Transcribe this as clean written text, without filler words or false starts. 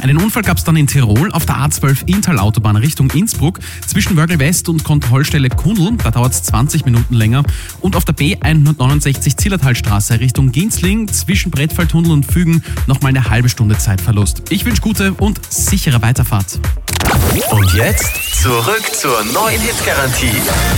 Einen Unfall gab es dann in Tirol auf der A12 Inntal-Autobahn Richtung Innsbruck zwischen Wörgl West und Kontrollstelle Kundl. Da dauert es 20 Minuten länger. Und auf der B169 Zillertalstraße Richtung Ginzling zwischen Brettfalltunnel und Fügen nochmal eine halbe Stunde Zeitverlust. Ich wünsche gute und sichere Weiterfahrt. Und jetzt zurück zur neuen Hitgarantie.